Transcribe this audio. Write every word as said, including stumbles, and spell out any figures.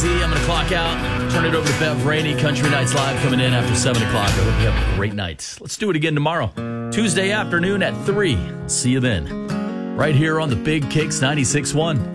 Z. I'm going to clock out. Turn it over to Bev Rainey. Country Nights Live coming in after seven o'clock. I hope you have a great night. Let's do it again tomorrow. Tuesday afternoon at three. See you then. Right here on the Big Kicks ninety-six point one.